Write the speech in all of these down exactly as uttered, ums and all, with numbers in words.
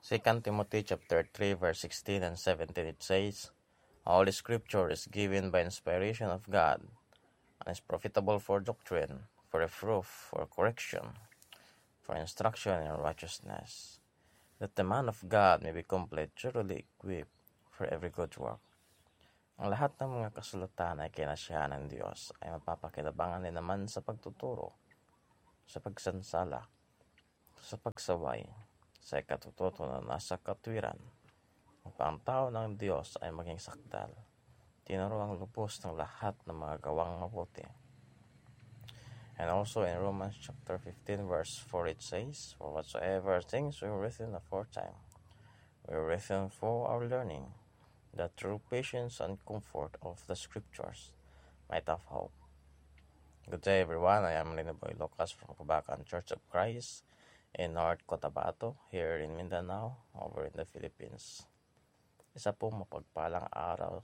Second Timothy chapter three verse sixteen and seventeen, it says, "All scripture is given by inspiration of God, and is profitable for doctrine, for reproof, for correction, for instruction in righteousness, that the man of God may be complete, thoroughly equipped for every good work." Ang lahat ng mga kasulatan ay kinasiyahan ng Diyos ay mapapakinabangan din naman sa pagtuturo, sa pagsansala, sa pagsaway, sa ikatututo na nasa katwiran, upang ang tao ng Diyos ay maging sakdal, tinuruang lubos ng lahat ng mga gawang mabuti. And also in Romans chapter fifteen verse four, it says, "For whatsoever things were written aforetime were written for our learning, that through patience and comfort of the scriptures might have hope." Good day everyone, I am Linoboy Lucas from Kubakan Church of Christ in North Cotabato, here in Mindanao, over in the Philippines. Isa pong mapagpalang araw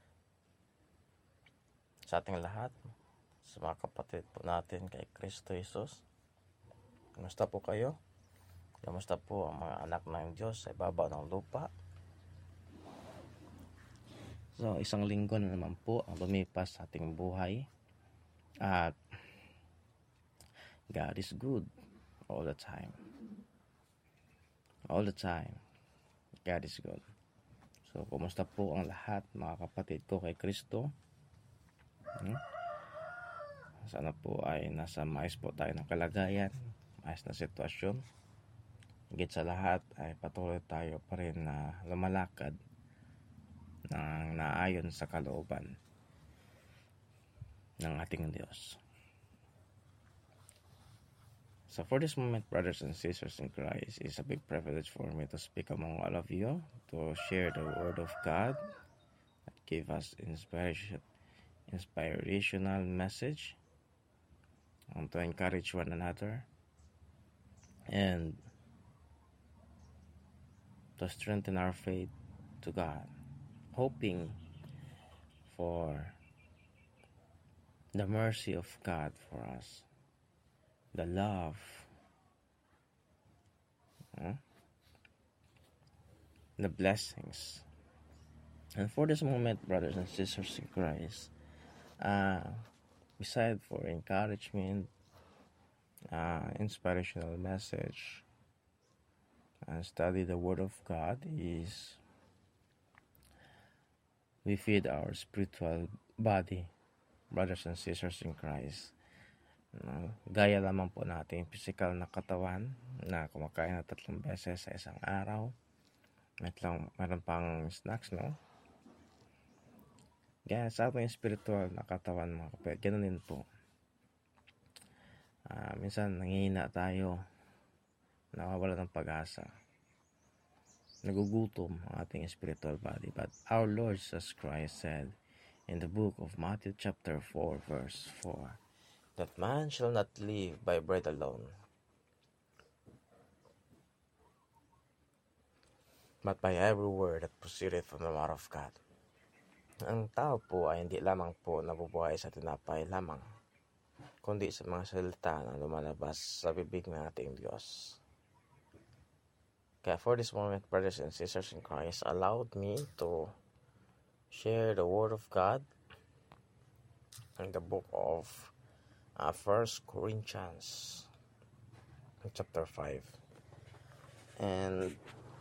sa ating lahat, sa mga kapatid po natin kay Kristo Jesus. Kumusta po kayo? Kumusta po ang mga anak ng Diyos sa ibabaw ng lupa? So, isang linggo na naman po ang lumipas sa ating buhay. At God is good all the time. All the time. God is good. So, kumusta po ang lahat, mga kapatid ko kay Kristo? Hmm? Sana po ay nasa maayos po tayo ng kalagayan, maayos na sitwasyon. Higit sa lahat ay patuloy tayo pa rin na lumalakad ng naayon sa kalooban ng ating Diyos. So for this moment, brothers and sisters in Christ, it's a big privilege for me to speak among all of you, to share the Word of God that give us inspiration, inspirational message, and to encourage one another, and to strengthen our faith to God, hoping for the mercy of God for us, the love, huh? the blessings. And for this moment, brothers and sisters in Christ, uh, beside for encouragement, uh, inspirational message, and study the Word of God, is we feed our spiritual body, brothers and sisters in Christ. Uh, gaya lamang po natin yung physical na katawan na kumakain na tatlong beses sa isang araw. May lang, meron pang snacks, no? Gaya sa ating spiritual na katawan, mga kapatid, ganun din po. Uh, minsan nangihina tayo, nawawala ng pag-asa, nagugutom ang ating spiritual body. But our Lord Jesus Christ said in the book of Matthew chapter four verse four, that man shall not live by bread alone, but by every word that proceedeth from the mouth of God. Ang tao po ay hindi lamang po nabubuhay sa tinapay lamang, kundi sa mga salita na lumalabas sa bibig ng ating Diyos. Kaya for this moment, brothers and sisters in Christ, allowed me to share the Word of God in the book of uh, First Corinthians chapter five. And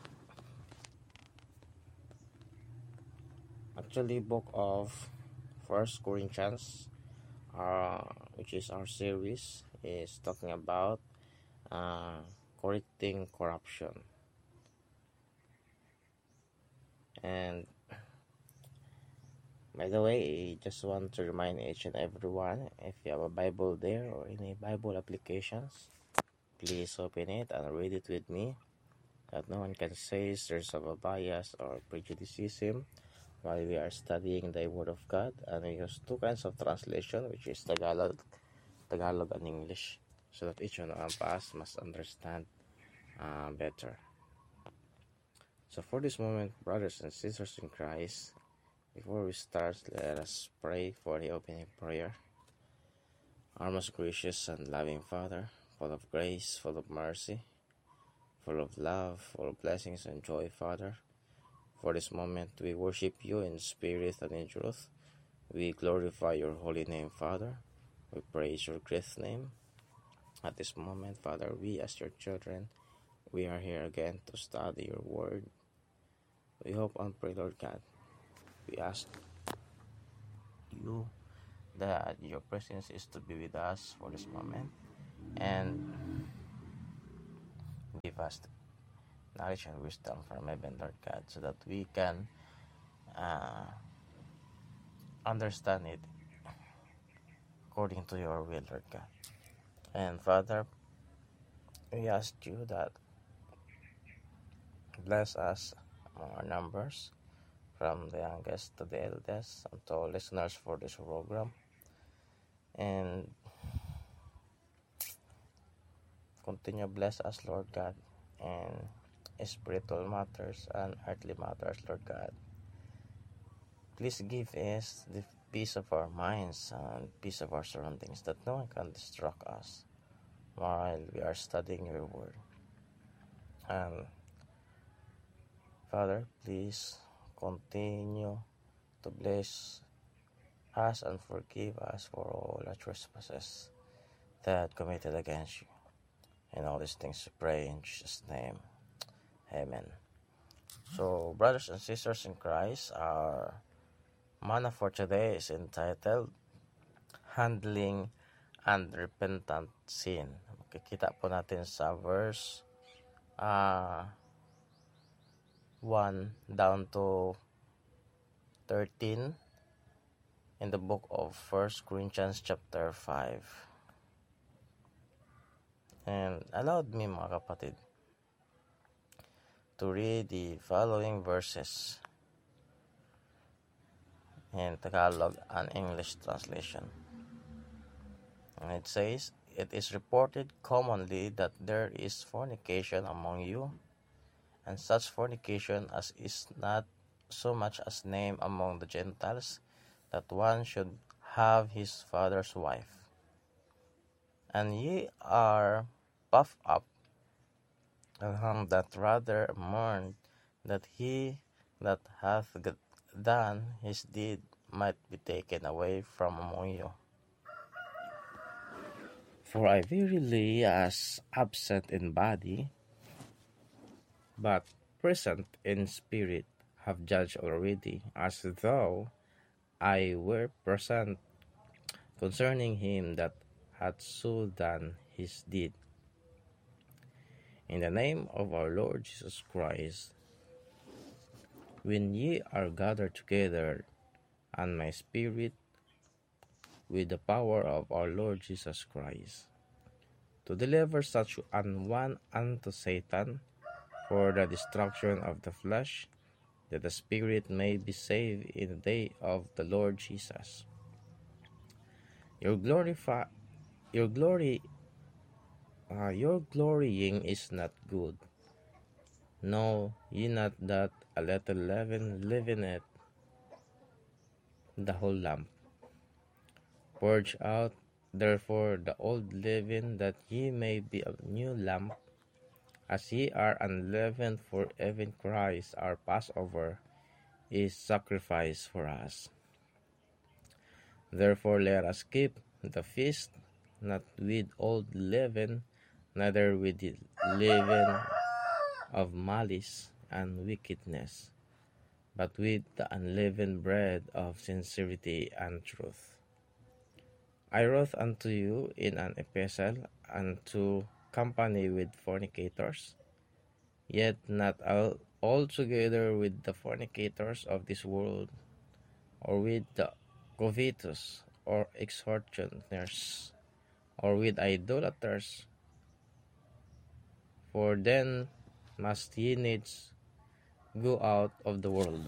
actually, book of First Corinthians, uh, which is our series, is talking about uh, correcting corruption. And by the way, I just want to remind each and everyone, if you have a Bible there or any Bible applications, please open it and read it with me, that no one can say there's a bias or prejudicism while we are studying the Word of God. And we use two kinds of translation, which is Tagalog, Tagalog and English, so that each one of us must understand uh, better. So for this moment, brothers and sisters in Christ, before we start, let us pray for the opening prayer. Our most gracious and loving Father, full of grace, full of mercy, full of love, full of blessings and joy, Father. For this moment, we worship you in spirit and in truth. We glorify your holy name, Father. We praise your great name. At this moment, Father, we as your children, we are here again to study your word. We hope and pray, Lord God. We ask you that your presence is to be with us for this moment and give us knowledge and wisdom from heaven, Lord God, so that we can uh, understand it according to your will, Lord God. And Father, we ask you that bless us among our numbers, from the youngest to the eldest, and to all listeners for this program. And continue bless us, Lord God, in spiritual matters and earthly matters, Lord God. Please give us the peace of our minds and peace of our surroundings, that no one can distract us while we are studying your word. And Father, please continue to bless us and forgive us for all our trespasses that committed against you. And all these things we pray in Jesus' name. Amen. So, brothers and sisters in Christ, our manna for today is entitled Handling Unrepentant Sin. Makikita po natin sa verse uh, one down to thirteen in the book of First Corinthians chapter five. And allowed me, mga kapatid, to read the following verses in Tagalog and English translation. And it says, "It is reported commonly that there is fornication among you, and such fornication as is not so much as named among the Gentiles, that one should have his father's wife. And ye are puffed up, and that rather mourn that he that hath done his deed might be taken away from among you. For I verily, as absent in body, but present in spirit, have judged already, as though I were present, concerning him that hath so done his deed. In the name of our Lord Jesus Christ, when ye are gathered together, and my spirit, with the power of our Lord Jesus Christ, to deliver such an one unto Satan, for the destruction of the flesh, that the spirit may be saved in the day of the Lord Jesus. Your glorify, your glory, uh, your glorying is not good. Know ye not that a little leaven leaveneth the whole lump? Purge out therefore the old leaven, that ye may be a new lump, as ye are unleavened. For even Christ our Passover is sacrificed for us. Therefore let us keep the feast, not with old leaven, neither with the leaven of malice and wickedness, but with the unleavened bread of sincerity and truth. I wrote unto you in an epistle unto company with fornicators, yet not all altogether with the fornicators of this world, or with the covetous, or extortioners, or with idolaters, for then must ye needs go out of the world.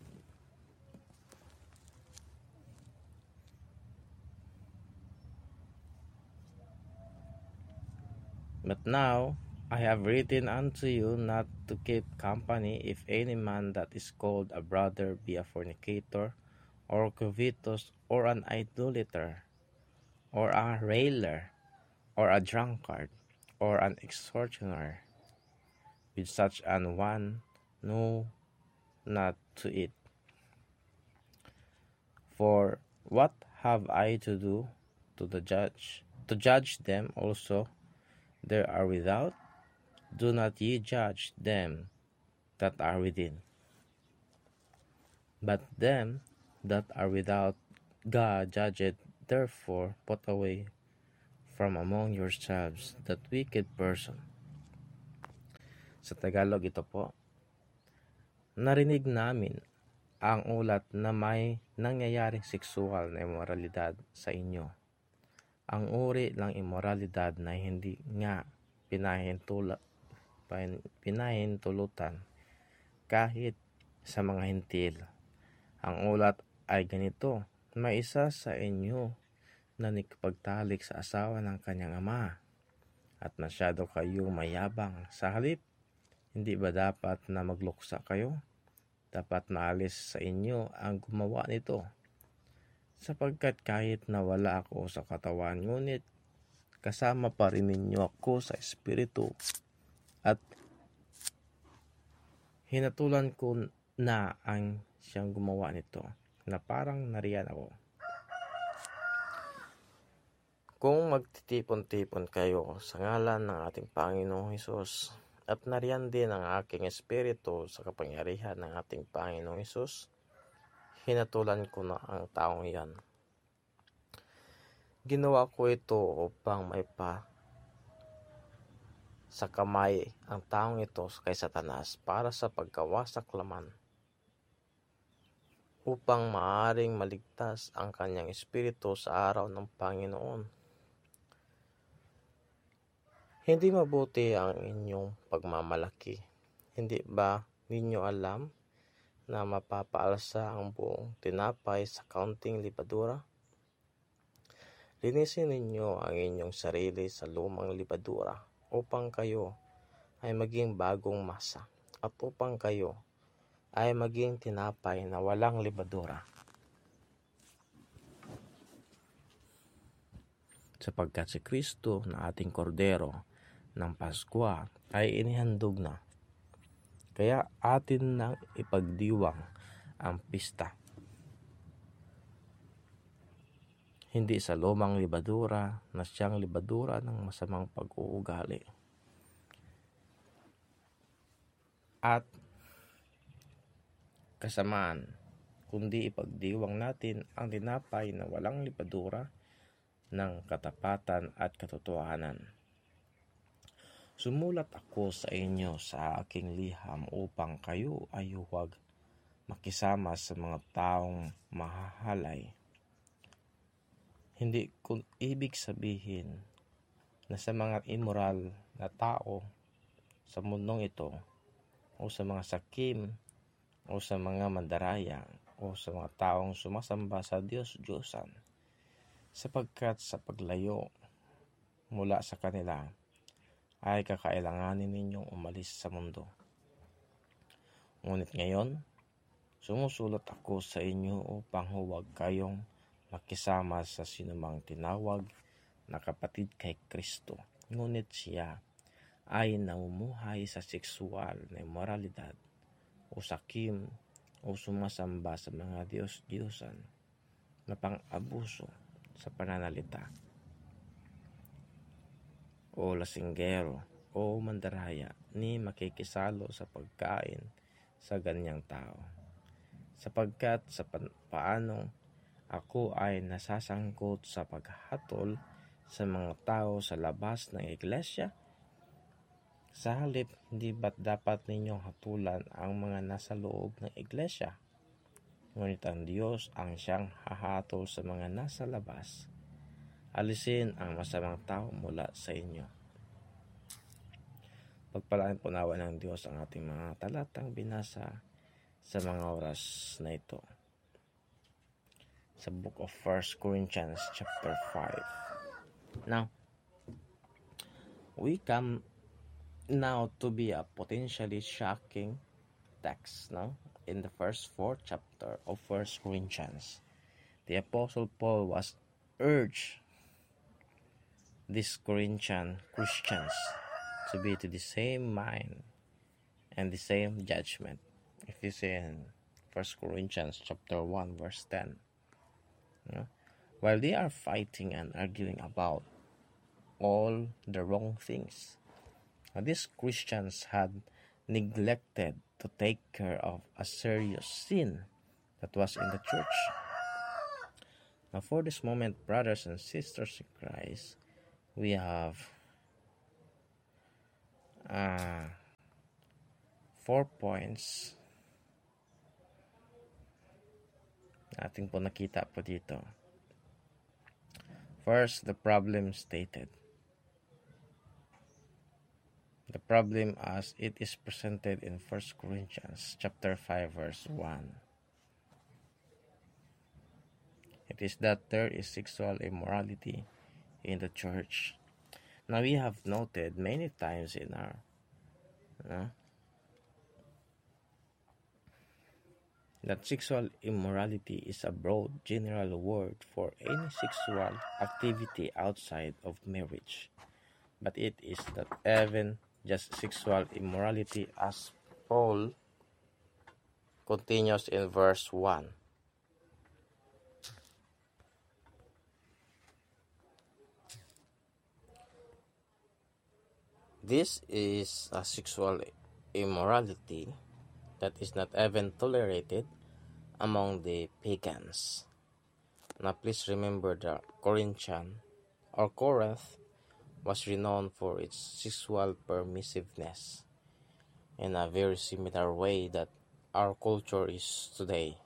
But now I have written unto you not to keep company, if any man that is called a brother be a fornicator, or covetous, or an idolater, or a railer, or a drunkard, or an extortioner. with such an one, no, not to it. For what have I to do to the judge? To judge them also that are without? Do not ye judge them that are within. But them that are without God judgeth, therefore put away from among yourselves that wicked person. Sa Tagalog ito po, narinig namin ang ulat na may nangyayaring sexual na immoralidad sa inyo. Ang uri ng immoralidad na hindi nga pinahintula, pinahintulutan kahit sa mga hintil. Ang ulat ay ganito, may isa sa inyo na nakipagtalik sa asawa ng kanyang ama at masyado kayong mayabang. Sa halip, hindi ba dapat na magluksa kayo? Dapat maalis sa inyo ang gumawa nito. Sapagkat kahit nawala ako sa katawan, ngunit kasama pa rin ninyo ako sa espiritu at hinatulan ko na ang siyang gumawa nito, na parang nariyan ako. Kung magtitipon-tipon kayo sa ngalan ng ating Panginoong Hesus, at nariyan din ang aking espiritu sa kapangyarihan ng ating Panginoong Hesus, hinatulan ko na ang taong iyan. Ginawa ko ito upang maipa sa kamay ang taong ito kay Satanas para sa pagkawasak laman, upang maaring maligtas ang kanyang espiritu sa araw ng Panginoon. Hindi mabuti ang inyong pagmamalaki. Hindi ba ninyo alam na mapapaalsa ang buong tinapay sa kaunting libadura? Linisin ninyo ang inyong sarili sa lumang libadura upang kayo ay maging bagong masa at upang kayo ay maging tinapay na walang libadura. Sapagkat si Kristo na ating kordero ng Pasko ay inihandog na. Kaya atin nang ipagdiwang ang pista. Hindi sa lumang libadura na siyang libadura ng masamang pag-uugali. At kasamaan, kundi ipagdiwang natin ang tinapay na walang libadura ng katapatan at katotohanan. Sumulat ako sa inyo sa aking liham upang kayo ay huwag makisama sa mga taong mahahalay. Hindi ko ibig sabihin na sa mga immoral na tao sa mundong ito, o sa mga sakim, o sa mga mandaraya, o sa mga taong sumasamba sa Diyos-Diyosan, sapagkat sa paglayo mula sa kanila, ay kakailanganin ninyong umalis sa mundo. Ngunit ngayon, sumusulat ako sa inyo upang huwag kayong makisama sa sinumang tinawag na kapatid kay Kristo. Ngunit siya ay namumuhay sa sexual na immoralidad o sakim o sumasamba sa mga Diyos-Diyosan na pang-abuso sa pananalita, o lasinggero o mandaraya ni makikisalo sa pagkain sa ganyang tao. Sapagkat sa pa- paanong ako ay nasasangkot sa paghatol sa mga tao sa labas ng iglesia, sa halip hindi ba't dapat ninyong hatulan ang mga nasa loob ng iglesia? Ngunit ang Diyos ang siyang hahatol sa mga nasa labas. Alisin ang masamang tao mula sa inyo. Pagpalaan po nawa ng Diyos ang ating mga talatang binasa sa mga oras na ito. Sa book of First Corinthians chapter five. Now, we come now to be a potentially shocking text, no? In the first four chapter of First Corinthians, the Apostle Paul was urged these Corinthian Christians to be to the same mind and the same judgment. If you see in First Corinthians chapter one verse ten, you know, while they are fighting and arguing about all the wrong things, these Christians had neglected to take care of a serious sin that was in the church. Now, for this moment, brothers and sisters in Christ, we have uh, four points ating po nakita po dito. First, the problem stated. The problem as it is presented in First Corinthians chapter five verse one. It is that there is sexual immorality in the church. Now, we have noted many times in our you know, that sexual immorality is a broad general word for any sexual activity outside of marriage. But it is not even just sexual immorality, as Paul continues in verse one. This is a sexual immorality that is not even tolerated among the pagans. Now, please remember that Corinthian or Corinth was renowned for its sexual permissiveness in a very similar way that our culture is today.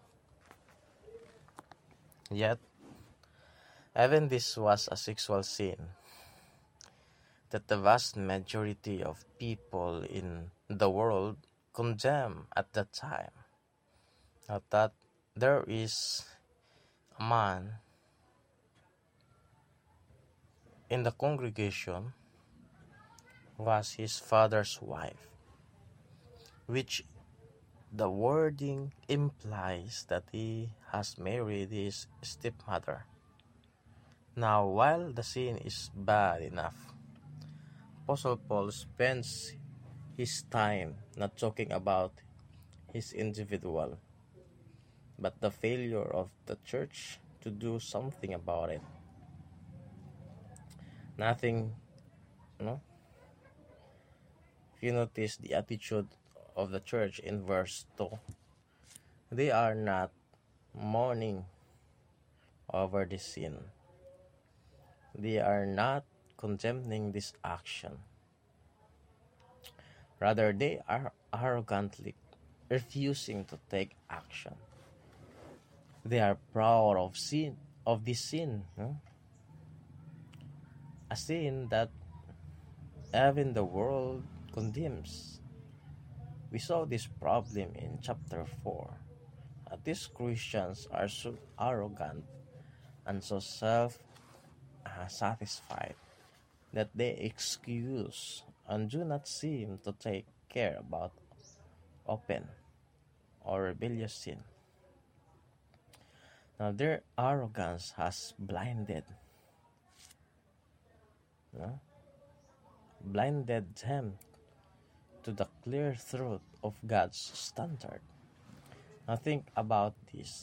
Yet, even this was a sexual sin that the vast majority of people in the world condemned at that time. Now, that there is a man in the congregation was his father's wife, which the wording implies that he has married his stepmother. Now, while the sin is bad enough, Apostle Paul spends his time not talking about his individual, but the failure of the church to do something about it. Nothing, no? If you notice the attitude of the church in verse two, they are not mourning over the sin. They are not condemning this action. Rather, they are arrogantly refusing to take action. They are proud of sin, of this sin, no? A sin that even the world condemns. We saw this problem in chapter four. Uh, these Christians are so arrogant and so self-satisfied that they excuse and do not seem to take care about open or rebellious sin. Now, their arrogance has blinded, no? blinded them to the clear truth of God's standard. Now, think about this.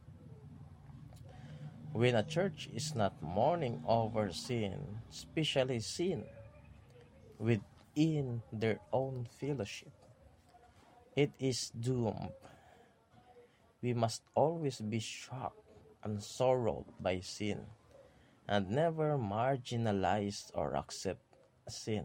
When a church is not mourning over sin, especially sin within their own fellowship, it is doomed. We must always be shocked and sorrowed by sin, and never marginalize or accept sin.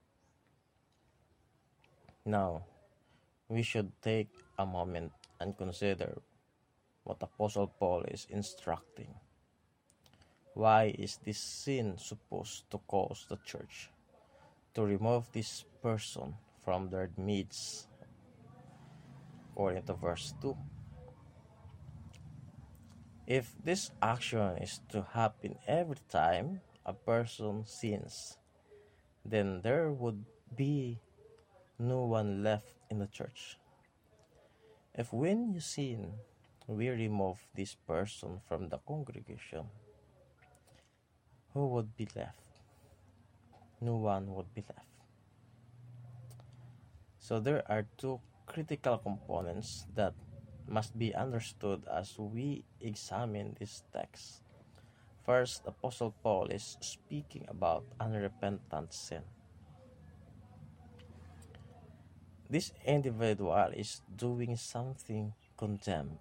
Now, we should take a moment and consider what Apostle Paul is instructing. Why is this sin supposed to cause the church to remove this person from their midst? According to verse two. If this action is to happen every time a person sins, then there would be no one left in the church. If when you sin, we remove this person from the congregation, who would be left? No one would be left. So there are two critical components that must be understood as we examine this text. First, Apostle Paul is speaking about unrepentant sin. This individual is doing something condemned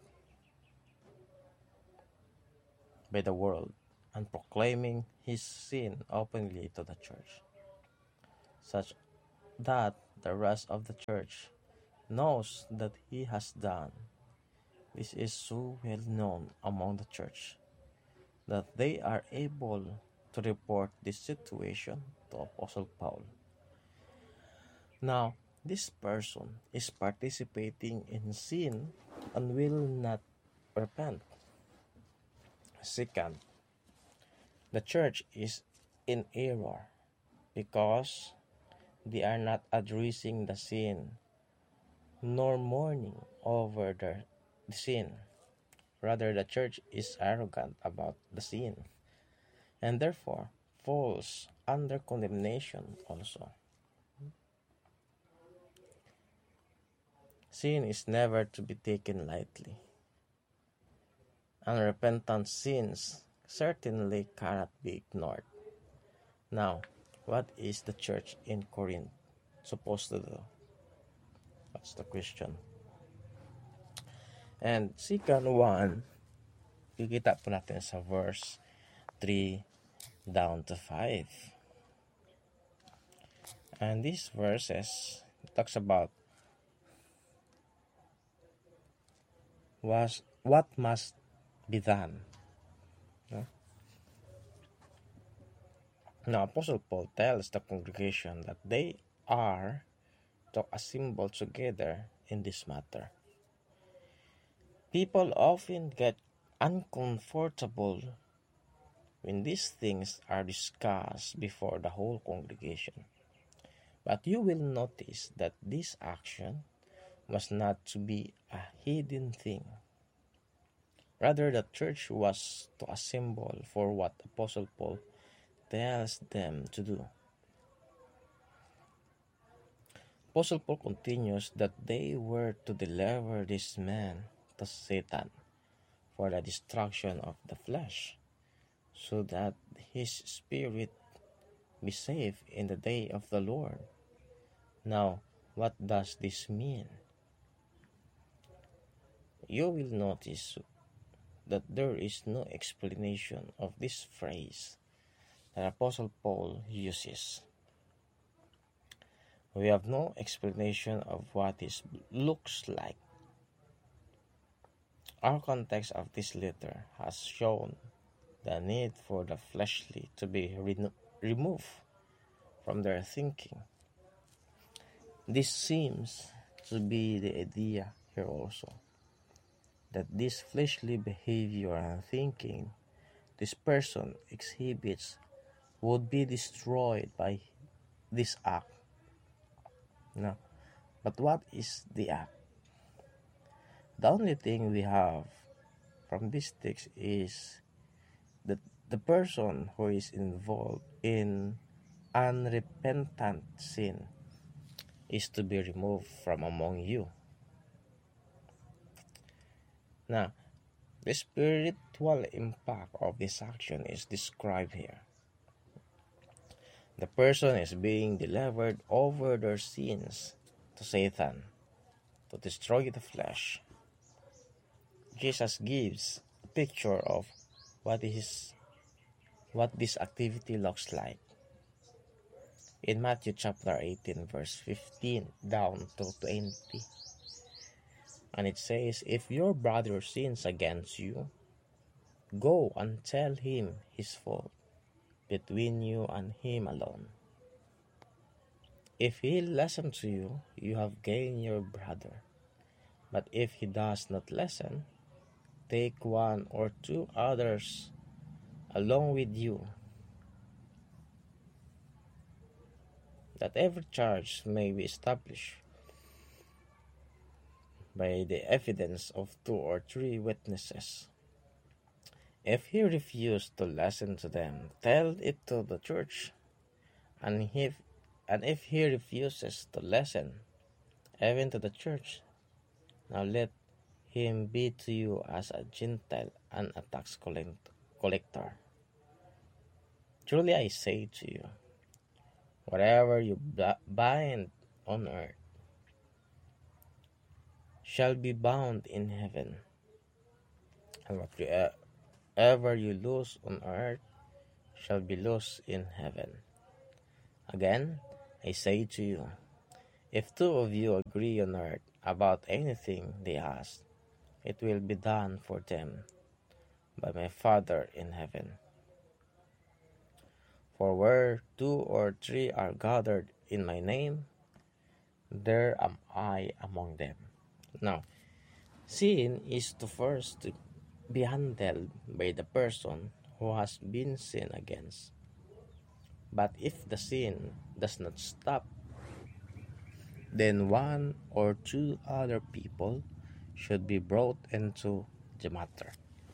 by the world and proclaiming his sin openly to the church, such that the rest of the church knows that he has done. This is so well known among the church that they are able to report this situation to Apostle Paul. Now, this person is participating in sin and will not repent. Second, the church is in error because they are not addressing the sin nor mourning over the sin. Rather, the church is arrogant about the sin and therefore falls under condemnation also. Sin is never to be taken lightly. Unrepentant sins certainly cannot be ignored. Now, what is the church in Corinth supposed to do? That's the question. And second one, kikita po natin sa verse three down to five. And these verses talks about was what must be done. No? Now, Apostle Paul tells the congregation that they are to assemble together in this matter. People often get uncomfortable when these things are discussed before the whole congregation. But you will notice that this action was not to be a hidden thing. Rather, the church was to assemble for what Apostle Paul tells them to do. Apostle Paul continues that they were to deliver this man to Satan for the destruction of the flesh, so that his spirit be safe in the day of the Lord. Now, what does this mean? You will notice that there is no explanation of this phrase that Apostle Paul uses. We have no explanation of what this looks like. Our context of this letter has shown the need for the fleshly to be re- removed from their thinking. This seems to be the idea here also, that this fleshly behavior and thinking this person exhibits would be destroyed by this act. No. But what is the act? The only thing we have from this text is that the person who is involved in unrepentant sin is to be removed from among you. Now, the spiritual impact of this action is described here. The person is being delivered over their sins to Satan to destroy the flesh. Jesus gives a picture of what is what this activity looks like. In Matthew chapter eighteen, verse fifteen down to twenty. And it says, if your brother sins against you, go and tell him his fault between you and him alone. If he listen to you, you have gained your brother. But if he does not listen, take one or two others along with you, that every charge may be established by the evidence of two or three witnesses. If he refused to listen to them, tell it to the church. And if, and if he refuses to listen, even to the church. Now let him be to you as a Gentile and a tax collector. Truly I say to you, whatever you bind on earth shall be bound in heaven, and whatever you loose on earth shall be loosed in heaven. Again, I say to you, if two of you agree on earth about anything they ask, it will be done for them by my Father in heaven. For where two or three are gathered in my name, there am I among them. Now, sin is to first to be handled by the person who has been sinned against. But if the sin does not stop, then one or two other people should be brought into the matter.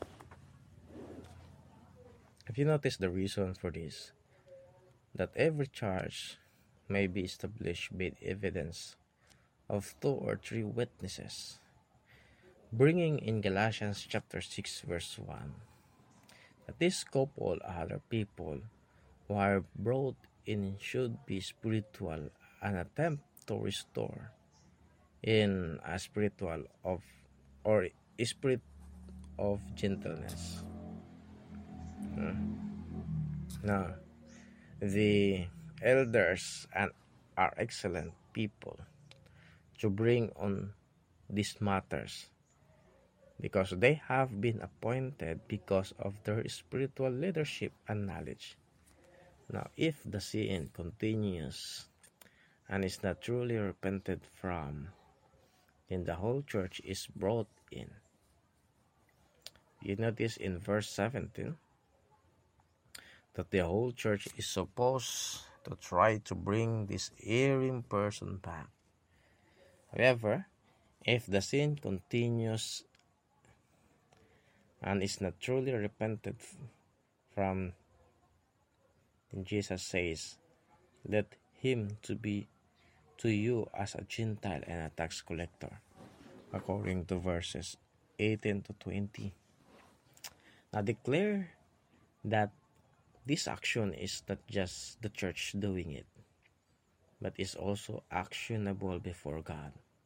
If you notice the reason for this, that every charge may be established by evidence of two or three witnesses, bringing in Galatians chapter six verse one, that this couple other people who are brought in should be spiritual and attempt to restore in a spiritual of or a spirit of gentleness. Hmm. Now, the elders and are excellent people to bring on these matters because they have been appointed because of their spiritual leadership and knowledge. Now, if the sin continues and is not truly repented from, then the whole church is brought in. You notice in verse seventeen that the whole church is supposed to try to bring this erring person back. However, if the sin continues and is not truly repented from, then Jesus says, let him to be to you as a Gentile and a tax collector, according to verses eighteen to twenty. Now declare that this action is not just the church doing it, but is also actionable before God.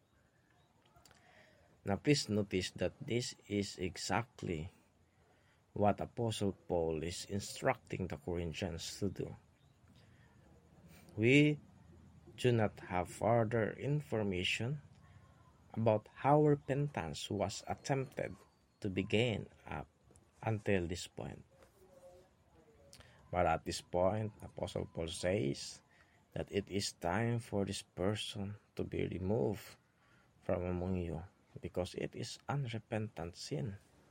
Now please notice that this is exactly what Apostle Paul is instructing the Corinthians to do. We do not have further information about how repentance was attempted to begin up until this point. But at this point, Apostle Paul says that it is time for this person to be removed from among you because it is unrepentant sin.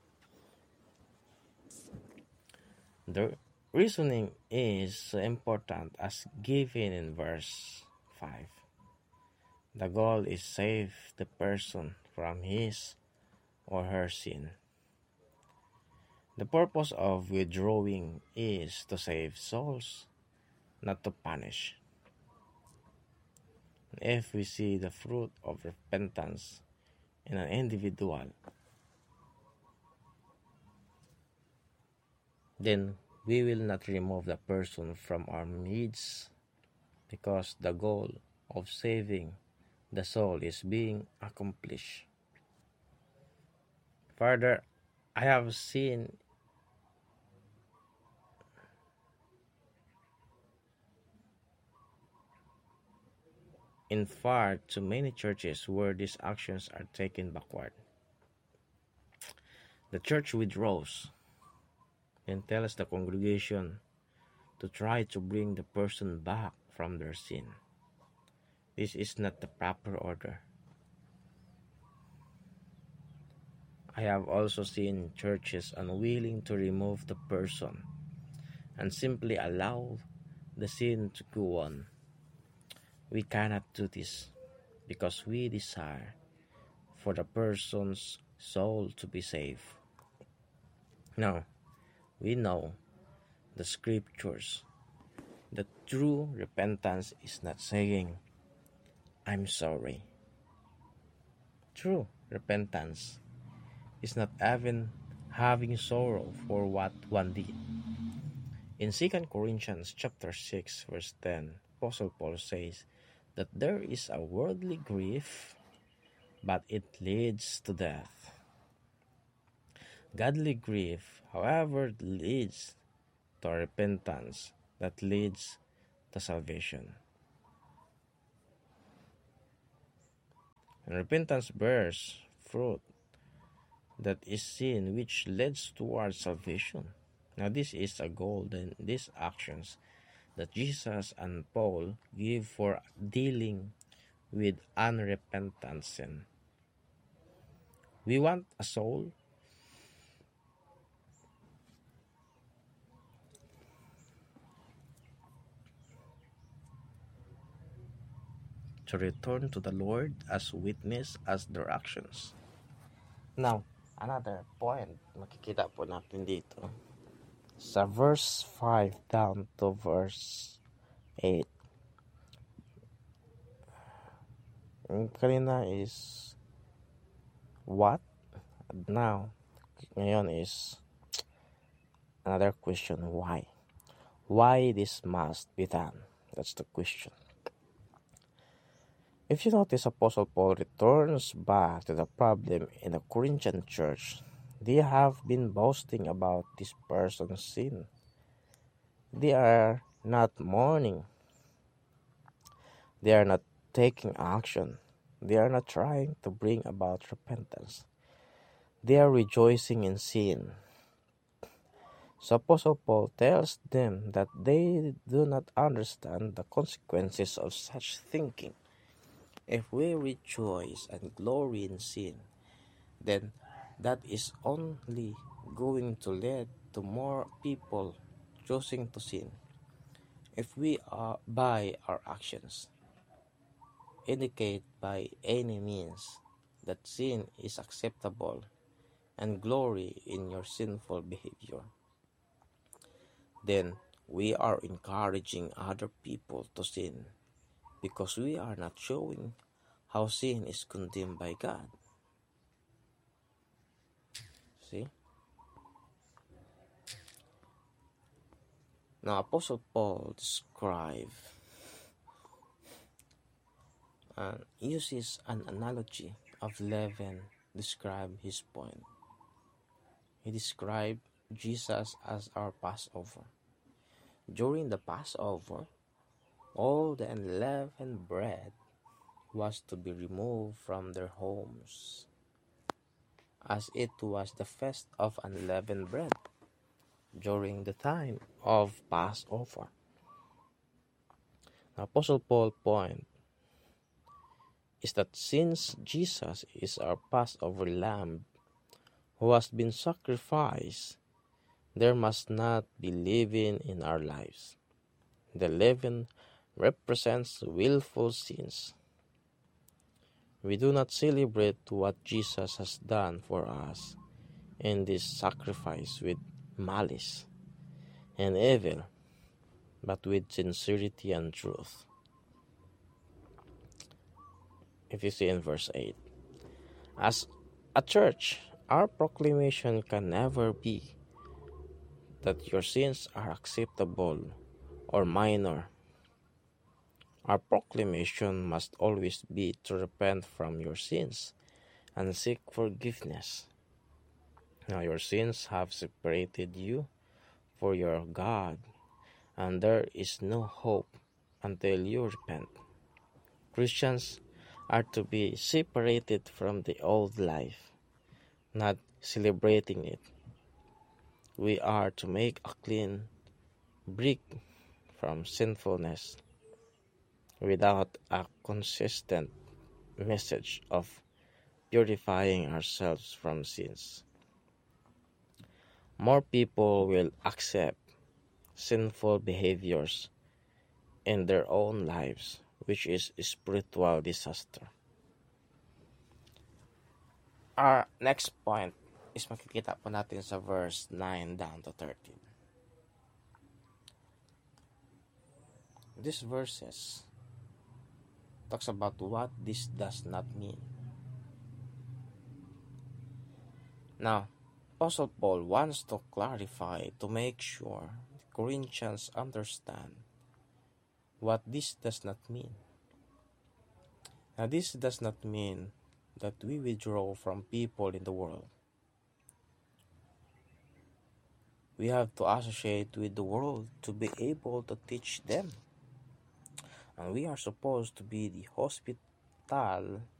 The reasoning is so important as given in verse five. The goal is save the person from his or her sin. The purpose of withdrawing is to save souls, not to punish. If we see the fruit of repentance in an individual, then we will not remove the person from our midst because the goal of saving the soul is being accomplished. Further, I have seen in far too many churches where these actions are taken backward. The church withdraws and tells the congregation to try to bring the person back from their sin. This is not the proper order. I have also seen churches unwilling to remove the person and simply allow the sin to go on. We cannot do this because we desire for the person's soul to be saved. Now, we know the scriptures that true repentance is not saying, I'm sorry, True repentance is not even having sorrow for what one did. In Second Corinthians chapter six verse ten, Apostle Paul says that there is a worldly grief, but it leads to death. Godly grief, however, leads to repentance that leads to salvation. And repentance bears fruit that is sin, which leads towards salvation. Now this is a goal in these actions that Jesus and Paul give for dealing with unrepentant sin. We want a soul to return to the Lord as witness as their actions. Now, another point makikita po natin dito sa verse five down to verse eight. Yung kanina is what? Now, ngayon is another question, why? Why this must be done? That's the question. If you notice, Apostle Paul returns back to the problem in the Corinthian church. They have been boasting about this person's sin. They are not mourning. They are not taking action. They are not trying to bring about repentance. They are rejoicing in sin. So Apostle Paul tells them that they do not understand the consequences of such thinking. If we rejoice and glory in sin, then that is only going to lead to more people choosing to sin. If we are by our actions indicate by any means that sin is acceptable and glory in your sinful behavior, then we are encouraging other people to sin because we are not showing how sin is condemned by God. See? Now, Apostle Paul describes and uses an analogy of leaven to describe his point. He described Jesus as our Passover. During the Passover, all the unleavened bread was to be removed from their homes, as it was the feast of unleavened bread during the time of Passover. Now, Apostle Paul's point is that since Jesus is our Passover lamb who has been sacrificed, there must not be leaven in our lives. The leaven represents willful sins. We do not celebrate what Jesus has done for us in this sacrifice with malice and evil, but with sincerity and truth. If you see in verse eight, as a church, our proclamation can never be that your sins are acceptable or minor. Our proclamation must always be to repent from your sins and seek forgiveness. Now your sins have separated you for your God, and there is no hope until you repent. Christians are to be separated from the old life, not celebrating it. We are to make a clean break from sinfulness without a consistent message of purifying ourselves from sins. More people will accept sinful behaviors in their own lives, which is a spiritual disaster. Our next point is makikita po natin sa verse nine down to thirteen. These verses talks about what this does not mean. Now, Apostle Paul wants to clarify to make sure the Corinthians understand what this does not mean. Now, this does not mean that we withdraw from people in the world. We have to associate with the world to be able to teach them. And we are supposed to be the hospital